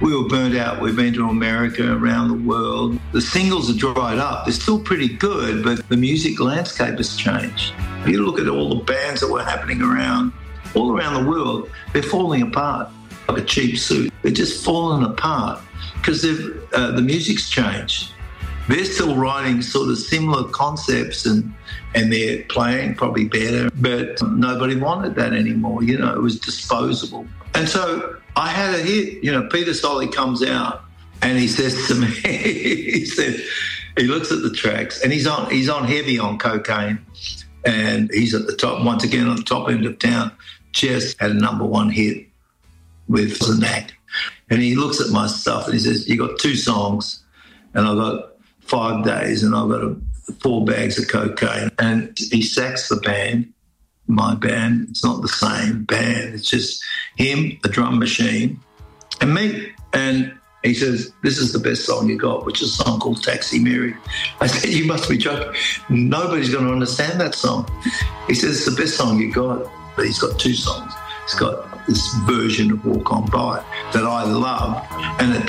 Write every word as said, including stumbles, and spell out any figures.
We were burnt out. We've been to America, around the world. The singles are dried up. They're still pretty good, but the music landscape has changed. If you look at all the bands that were happening around, all around the world, they're falling apart like a cheap suit. They're just falling apart because uh, the music's changed. They're still writing sort of similar concepts and and they're playing probably better, but nobody wanted that anymore. You know, it was disposable. And so I had a hit. You know, Peter Solly comes out and he says to me, he said, he looks at the tracks and he's on he's on heavy on cocaine and he's at the top, once again, on the top end of town. Just had a number one hit with The Knack. And he looks at my stuff and he says, you got two songs and I've got five days and I've got a, four bags of cocaine. And he sacks the band, my band. It's not the same band. It's just him, a drum machine, and me. And he says, this is the best song you got, which is a song called Taxi Mary. I said, you must be joking. Nobody's going to understand that song. He says, it's the best song you got. But he's got two songs. He's got this version of Walk On By that I love and that